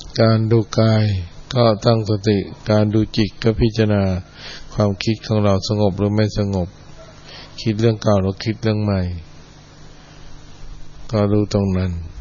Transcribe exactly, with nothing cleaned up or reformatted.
การดูกายก็ตั้งสติการดูจิตก็พิจารณาความคิดของเราสงบหรือไม่สงบคิดเรื่องเก่าหรือคิดเรื่องใหม่ก็ดูตรงนั้น